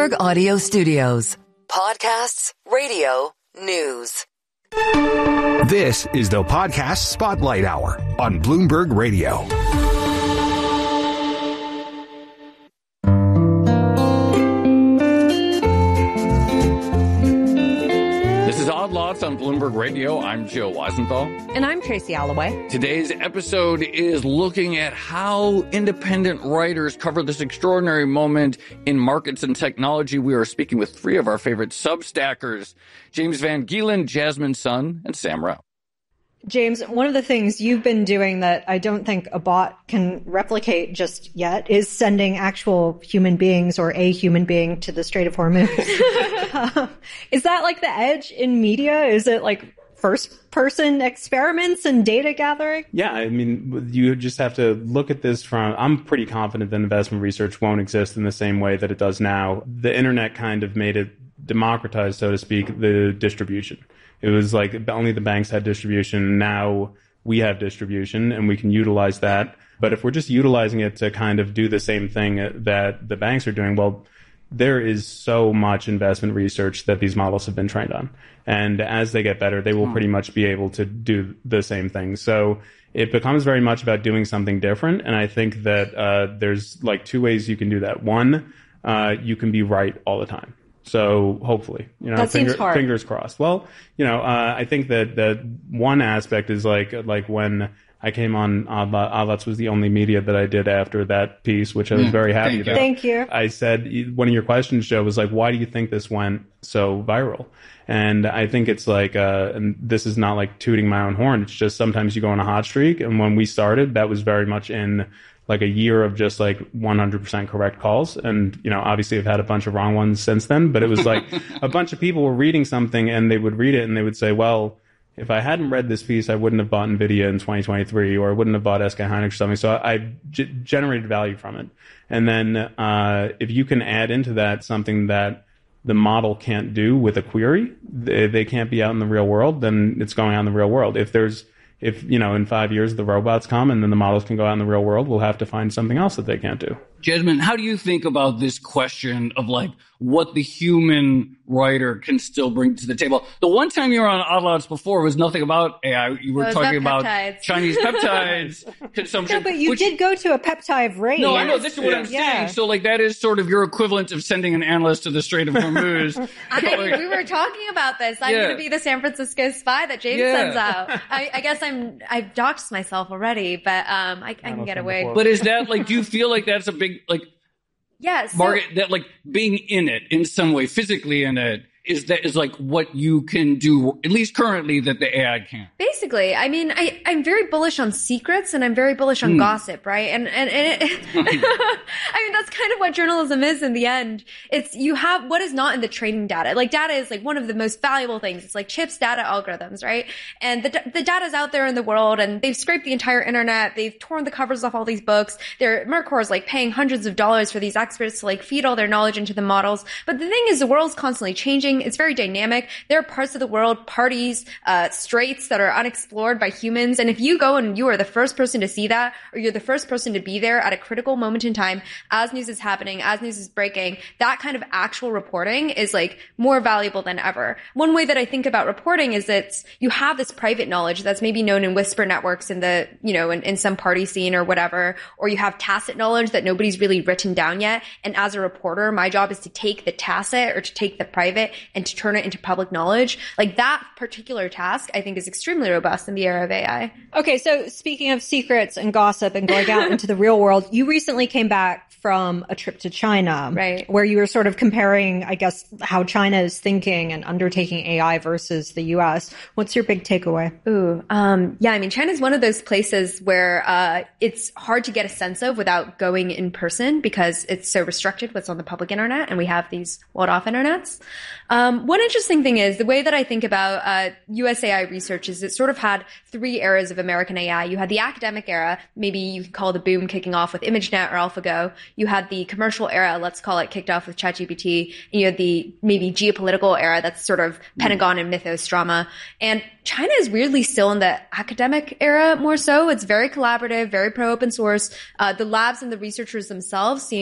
Bloomberg Audio Studios. Podcasts, radio, news. This is the Podcast Spotlight Hour on Bloomberg Radio. This is Odd Lots on Bloomberg Radio. I'm Joe Weisenthal. And I'm Tracy Alloway. Today's episode is looking at how independent writers cover this extraordinary moment in markets and technology. We are speaking with three of our favorite Substackers, James Van Gielen, Jasmine Sun, and Sam Rao. James, one of the things you've been doing that I don't think a bot can replicate just yet is sending actual human beings or a human being to the Strait of Hormuz. Is that like the edge in media? Is it like first-person experiments and data gathering? Yeah, I mean, you just have to look at this from... I'm pretty confident that investment research won't exist in the same way that it does now. The internet kind of made it democratize, so to speak, the distribution. It was like only the banks had distribution. Now we have distribution and we can utilize that. But if we're just utilizing it to kind of do the same thing that the banks are doing, well, there is so much investment research that these models have been trained on. And as they get better, they will pretty much be able to do the same thing. So it becomes very much about doing something different. And I think that there's like two ways you can do that. One, you can be right all the time. So hopefully, that seems hard. Fingers crossed. Well, I think that one aspect is like when I came on Odd Lots was the only media that I did after that piece, which I was very happy about. Thank you. I said, one of your questions, Joe, was like, why do you think this went so viral? And I think it's like, and this is not like tooting my own horn. It's just sometimes you go on a hot streak. And when we started, that was very much in like a year of just like 100% correct calls. And, obviously I've had a bunch of wrong ones since then, but it was like a bunch of people were reading something and they would read it and they would say, well, if I hadn't read this piece, I wouldn't have bought NVIDIA in 2023, or I wouldn't have bought SK Hynix or something. So I generated value from it. And then if you can add into that something that the model can't do with a query, they can't be out in the real world, then it's going on in the real world. If in 5 years the robots come and then the models can go out in the real world, we'll have to find something else that they can't do. Jasmine, how do you think about this question of like what the human writer can still bring to the table? The one time you were on Odd Lots before was nothing about AI. You were talking about Chinese peptides consumption. No, but you did go to a peptide raid. No, I know. This is what I'm saying. So like that is sort of your equivalent of sending an analyst to the Strait of Hormuz. We were talking about this. I'm going to be the San Francisco spy that James sends out. I guess I've doxed myself already, but I can get away. But is that like, do you feel like that's a big market that like being in it in some way, physically in it, is like what you can do, at least currently, that the AI can't? Basically, I mean, I'm very bullish on secrets and I'm very bullish on gossip, right? And it, I mean, that's kind of what journalism is in the end. It's, you have what is not in the training data. Like data is like one of the most valuable things. It's like chips, data, algorithms, right? And the data's out there in the world and they've scraped the entire internet. They've torn the covers off all these books. Mercor is like paying hundreds of dollars for these experts to like feed all their knowledge into the models. But the thing is, the world's constantly changing. It's very dynamic. There are parts of the world, parties, straits that are unexplored by humans. And if you go and you are the first person to see that, or you're the first person to be there at a critical moment in time, as news is happening, as news is breaking, that kind of actual reporting is like more valuable than ever. One way that I think about reporting is that you have this private knowledge that's maybe known in whisper networks in the, in some party scene or whatever, or you have tacit knowledge that nobody's really written down yet. And as a reporter, my job is to take the tacit or to take the private and to turn it into public knowledge. Like that particular task, I think, is extremely robust in the era of AI. Okay, so speaking of secrets and gossip and going out into the real world, you recently came back from a trip to China, right? Where you were sort of comparing, I guess, how China is thinking and undertaking AI versus the US. What's your big takeaway? Yeah, I mean, China's one of those places where it's hard to get a sense of without going in person because it's so restricted what's on the public internet, and we have these walled-off internets. One interesting thing is the way that I think about US AI research is it sort of had three eras of American AI. You had the academic era, maybe you could call the boom kicking off with ImageNet or AlphaGo. You had the commercial era, let's call it, kicked off with ChatGPT. And you had the maybe geopolitical era, that's sort of Pentagon and Mythos drama. And China is weirdly still in the academic era more so. It's very collaborative, very pro open source. The labs and the researchers themselves seem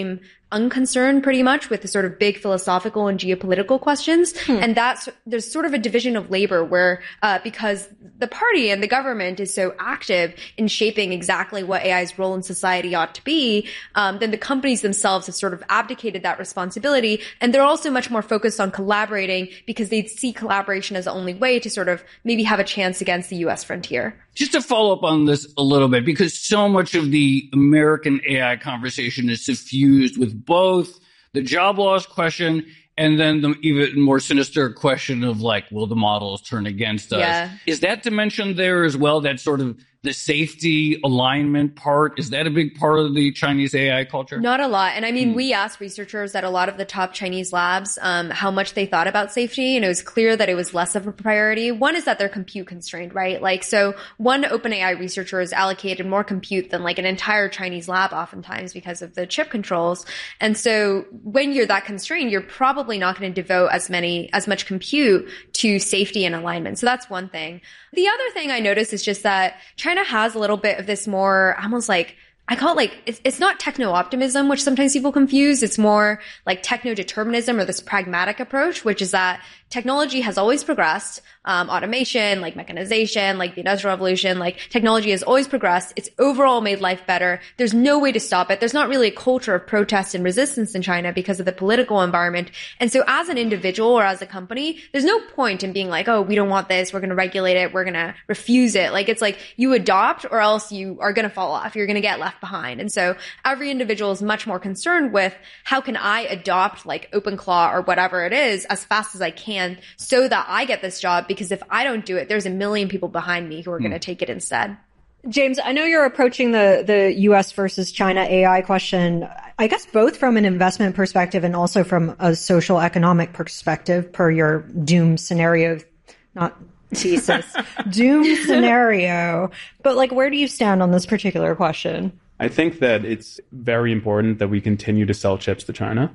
unconcerned pretty much with the sort of big philosophical and geopolitical questions. And there's sort of a division of labor where, because the party and the government is so active in shaping exactly what AI's role in society ought to be, then the companies themselves have sort of abdicated that responsibility. And they're also much more focused on collaborating because they see collaboration as the only way to sort of maybe have a chance against the US frontier. Just to follow up on this a little bit, because so much of the American AI conversation is suffused with both the job loss question and then the even more sinister question of like, will the models turn against us? Yeah. Is that dimension there as well? That sort of the safety alignment part, is that a big part of the Chinese AI culture? Not a lot. And I mean, we asked researchers at a lot of the top Chinese labs how much they thought about safety, and it was clear that it was less of a priority. One is that they're compute constrained, right? Like, so one OpenAI researcher is allocated more compute than like an entire Chinese lab oftentimes because of the chip controls. And so when you're that constrained, you're probably not going to devote as much compute to safety and alignment. So that's one thing. The other thing I noticed is just that China has a little bit of this more almost like, I call it like, it's not techno-optimism, which sometimes people confuse. It's more like techno-determinism or this pragmatic approach, which is that technology has always progressed. Automation, like mechanization, like the Industrial Revolution, like technology has always progressed. It's overall made life better. There's no way to stop it. There's not really a culture of protest and resistance in China because of the political environment. And so as an individual or as a company, there's no point in being like, oh, we don't want this. We're going to regulate it. We're going to refuse it. Like, it's like you adopt or else you are going to fall off. You're going to get left behind. And so every individual is much more concerned with how can I adopt like OpenClaw or whatever it is as fast as I can so that I get this job, because if I don't do it, there's a million people behind me who are going to take it instead. James, I know you're approaching the US versus China AI question, I guess both from an investment perspective and also from a social economic perspective per your doom scenario, not thesis, doom scenario. But like, where do you stand on this particular question? I think that it's very important that we continue to sell chips to China.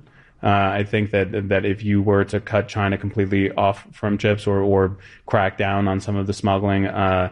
I think that if you were to cut China completely off from chips or crack down on some of the smuggling,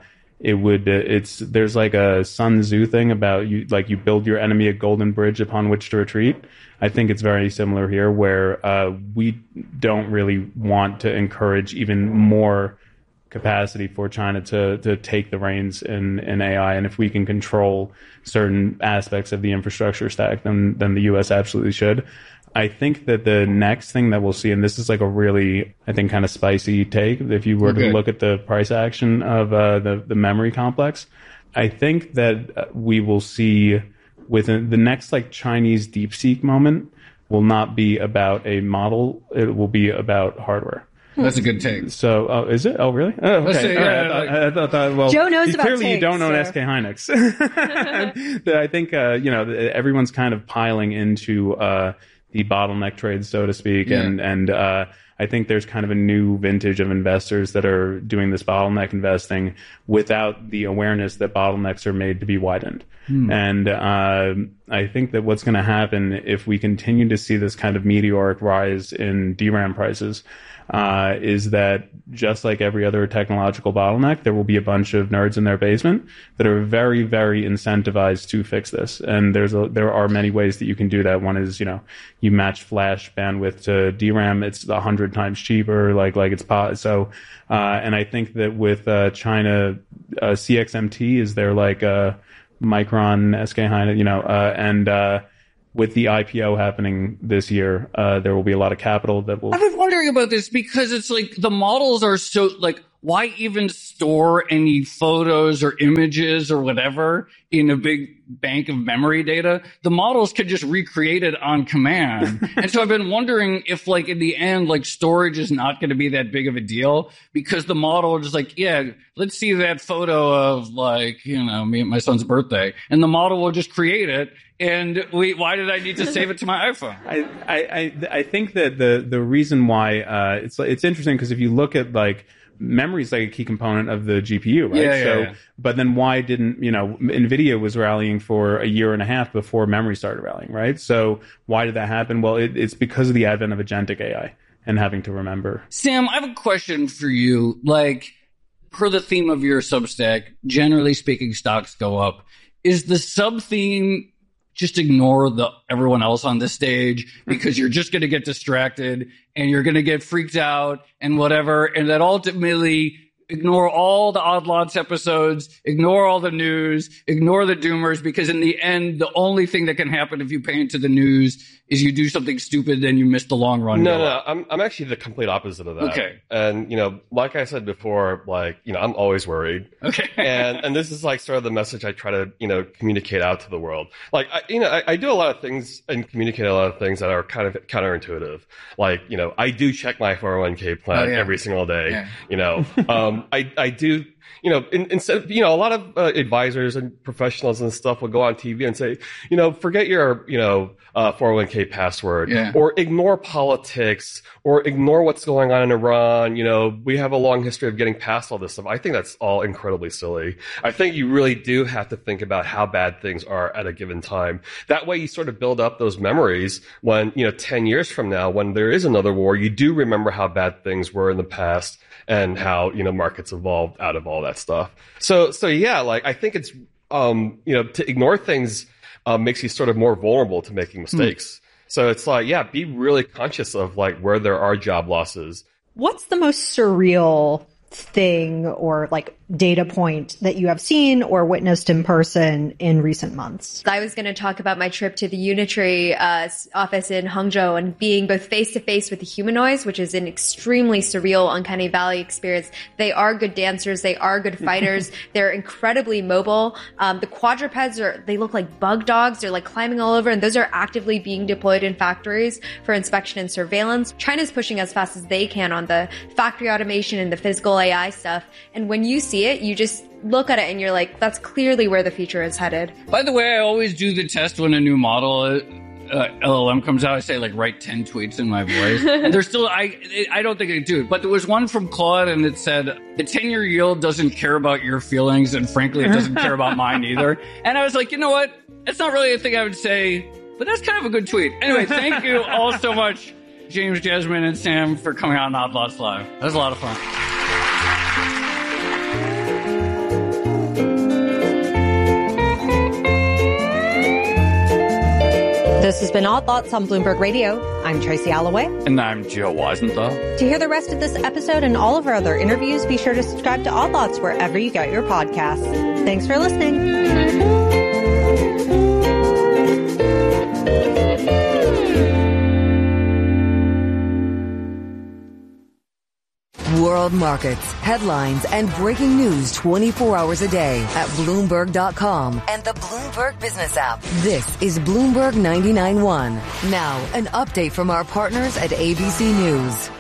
there's like a Sun Tzu thing about you build your enemy a golden bridge upon which to retreat. I think it's very similar here, where we don't really want to encourage even more capacity for China to take the reins in AI. And if we can control certain aspects of the infrastructure stack, then the US absolutely should. I think that the next thing that we'll see, and this is like a really, I think, kind of spicy take, if you were to look at the price action of the memory complex, I think that we will see within the next like Chinese DeepSeek moment will not be about a model, it will be about hardware. That's a good take. So, is it? Oh, really? Oh, okay. I thought, well, Joe knows about clearly takes, you don't own so. SK Hynix. I think, everyone's kind of piling into the bottleneck trades, so to speak. Yeah. And I think there's kind of a new vintage of investors that are doing this bottleneck investing without the awareness that bottlenecks are made to be widened. And I think that what's going to happen if we continue to see this kind of meteoric rise in DRAM prices is that just like every other technological bottleneck, there will be a bunch of nerds in their basement that are very, very incentivized to fix this. And there are many ways that you can do that. One is, you match flash bandwidth to DRAM. It's 100 times cheaper. And I think that with China, CXMT is their Micron, SK Hynix, and with the IPO happening this year, there will be a lot of capital that will. I've been wondering about this because it's like the models are so like, why even store any photos or images or whatever in a big bank of memory data? The models could just recreate it on command. And so I've been wondering if like in the end, like storage is not going to be that big of a deal because the model is like, yeah, let's see that photo of like, me and my son's birthday. And the model will just create it. And why did I need to save it to my iPhone? I think that the reason why, it's interesting because if you look at like, memory is like a key component of the GPU, right? Yeah. But then why didn't, NVIDIA was rallying for a year and a half before memory started rallying, right? So why did that happen? Well, it's because of the advent of agentic AI and having to remember. Sam, I have a question for you. Like, per the theme of your Substack, generally speaking, stocks go up. Is the sub-theme just ignore everyone else on the stage because you're just going to get distracted and you're going to get freaked out and whatever. And that ultimately ignore all the Odd Lots episodes, ignore all the news, ignore the doomers, because in the end, the only thing that can happen if you pay into the news is you do something stupid, then you miss the long run. No, I'm actually the complete opposite of that. Okay. And, like I said before, I'm always worried. Okay. and this is sort of the message I try to, communicate out to the world. I do a lot of things and communicate a lot of things that are kind of counterintuitive. I do check my 401k plan every single day. Yeah. I do, instead of, a lot of advisors and professionals and stuff will go on TV and say, forget your, 401k password, or ignore politics, or ignore what's going on in Iran. We have a long history of getting past all this stuff. I think that's all incredibly silly. I think you really do have to think about how bad things are at a given time. That way you sort of build up those memories when, 10 years from now, when there is another war, you do remember how bad things were in the past and how, markets evolved out of all that stuff. So yeah, I think it's, to ignore things, makes you sort of more vulnerable to making mistakes. So it's be really conscious of where there are job losses. What's the most surreal thing or data point that you have seen or witnessed in person in recent months? I was going to talk about my trip to the Unitree office in Hangzhou and being both face to face with the humanoids, which is an extremely surreal, uncanny valley experience. They are good dancers. They are good fighters. They're incredibly mobile. The quadrupeds they look like bug dogs. They're climbing all over, and those are actively being deployed in factories for inspection and surveillance. China's pushing as fast as they can on the factory automation and the physical AI stuff. And when you see it, you just look at it and you're like, that's clearly where the future is headed. By the way, I always do the test when a new model LLM comes out. I say write 10 tweets in my voice. And there's still, I don't think I do it. But there was one from Claude and it said, the 10-year yield doesn't care about your feelings. And frankly, it doesn't care about mine either. And I was like, you know what? It's not really a thing I would say, but that's kind of a good tweet. Anyway, thank you all so much, James, Jasmine, and Sam, for coming on Odd Lots Live. That was a lot of fun. This has been Odd Lots on Bloomberg Radio. I'm Tracy Alloway. And I'm Joe Weisenthal. To hear the rest of this episode and all of our other interviews, be sure to subscribe to Odd Lots wherever you get your podcasts. Thanks for listening. World markets, headlines, and breaking news 24 hours a day at Bloomberg.com and the Bloomberg Business app. This is Bloomberg 99.1. Now, an update from our partners at ABC News.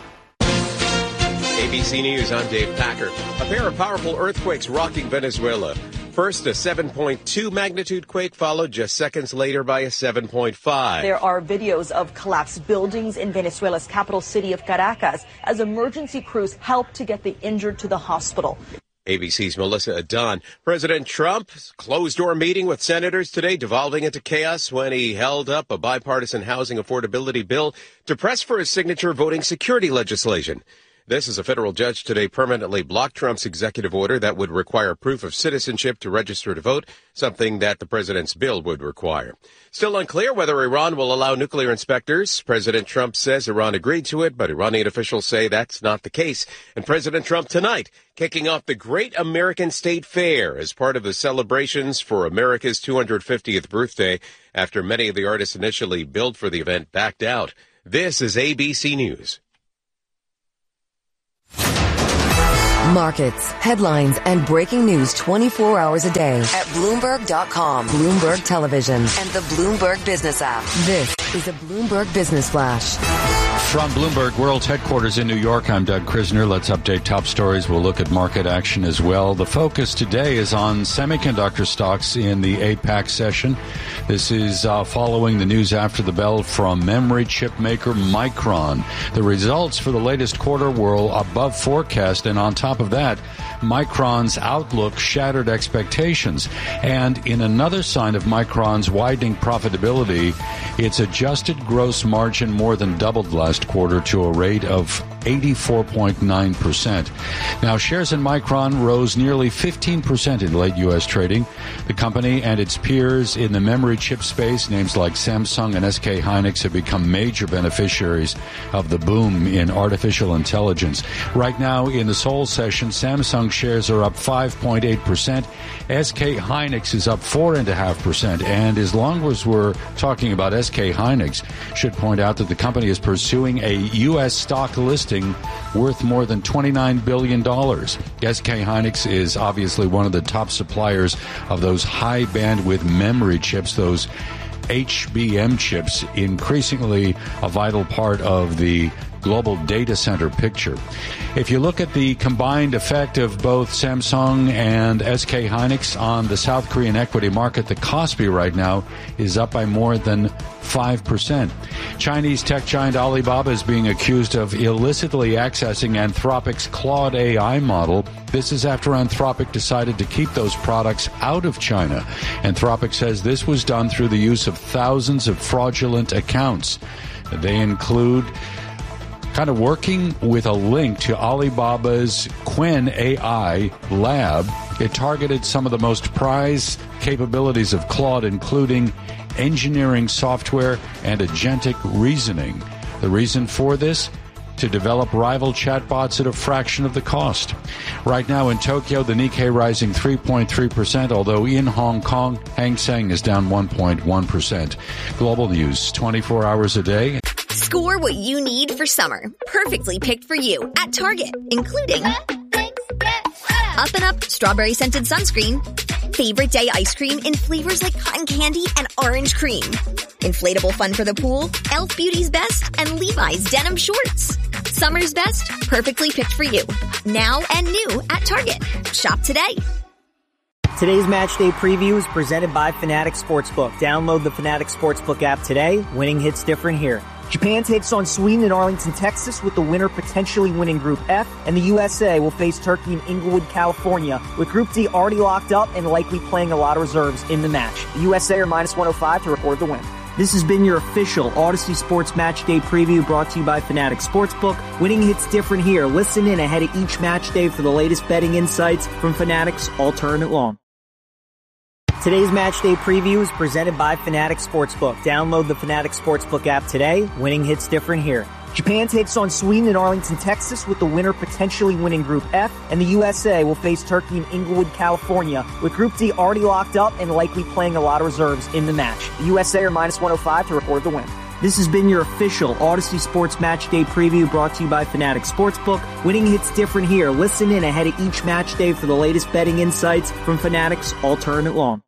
ABC News, I'm Dave Packer. A pair of powerful earthquakes rocking Venezuela. First, a 7.2 magnitude quake, followed just seconds later by a 7.5. There are videos of collapsed buildings in Venezuela's capital city of Caracas as emergency crews help to get the injured to the hospital. ABC's Melissa Adan. President Trump's closed-door meeting with senators today devolving into chaos when he held up a bipartisan housing affordability bill to press for his signature voting security legislation. This is a federal judge today permanently blocked Trump's executive order that would require proof of citizenship to register to vote, something that the president's bill would require. Still unclear whether Iran will allow nuclear inspectors. President Trump says Iran agreed to it, but Iranian officials say that's not the case. And President Trump tonight kicking off the Great American State Fair as part of the celebrations for America's 250th birthday after many of the artists initially billed for the event backed out. This is ABC News. Markets, headlines, and breaking news 24 hours a day at Bloomberg.com, Bloomberg Television, and the Bloomberg Business app. This is a Bloomberg Business Flash. From Bloomberg World Headquarters in New York, I'm Doug Krisner. Let's update top stories. We'll look at market action as well. The focus today is on semiconductor stocks in the APAC session. This is following the news after the bell from memory chip maker Micron. The results for the latest quarter were above forecast, and on top of that, Micron's outlook shattered expectations. And in another sign of Micron's widening profitability, its adjusted gross margin more than doubled last last quarter to a rate of 84.9%. Now, shares in Micron rose nearly 15% in late U.S. trading. The company and its peers in the memory chip space, names like Samsung and SK Hynix, have become major beneficiaries of the boom in artificial intelligence. Right now, in the Seoul session, Samsung shares are up 5.8%. SK Hynix is up 4.5%. And as long as we're talking about SK Hynix, should point out that the company is pursuing a U.S. stock listing worth more than $29 billion. SK Hynix is obviously one of the top suppliers of those high bandwidth memory chips, those HBM chips, increasingly a vital part of the global data center picture. If you look at the combined effect of both Samsung and SK Hynix on the South Korean equity market, the Kospi right now is up by more than 5%. Chinese tech giant Alibaba is being accused of illicitly accessing Anthropic's Claude AI model. This is after Anthropic decided to keep those products out of China. Anthropic says this was done through the use of thousands of fraudulent accounts. They include kind of working with a link to Alibaba's Qwen AI lab. It targeted some of the most prized capabilities of Claude, including engineering software and agentic reasoning. The reason for this? To develop rival chatbots at a fraction of the cost. Right now in Tokyo, the Nikkei rising 3.3%, although in Hong Kong, Hang Seng is down 1.1%. Global news, 24 hours a day. Score what you need for summer. Perfectly picked for you at Target, including Up and Up strawberry scented sunscreen, favorite day ice cream in flavors like cotton candy and orange cream, inflatable fun for the pool, Elf Beauty's Best, and Levi's denim shorts. Summer's best, perfectly picked for you. Now and new at Target. Shop today. Today's match day preview is presented by Fanatics Sportsbook. Download the Fanatics Sportsbook app today. Winning hits different here. Japan takes on Sweden in Arlington, Texas, with the winner potentially winning Group F, and the USA will face Turkey in Inglewood, California, with Group D already locked up and likely playing a lot of reserves in the match. The USA are minus 105 to record the win. This has been your official Odyssey Sports Match Day preview brought to you by Fanatics Sportsbook. Winning hits different here. Listen in ahead of each match day for the latest betting insights from Fanatics all tournament long. Today's match day preview is presented by Fanatics Sportsbook. Download the Fanatics Sportsbook app today. Winning hits different here. Japan takes on Sweden in Arlington, Texas, with the winner potentially winning Group F, and the USA will face Turkey in Inglewood, California, with Group D already locked up and likely playing a lot of reserves in the match. The USA are minus 105 to record the win. This has been your official Odyssey Sports Match Day preview brought to you by Fanatics Sportsbook. Winning hits different here. Listen in ahead of each match day for the latest betting insights from Fanatics all tournament long.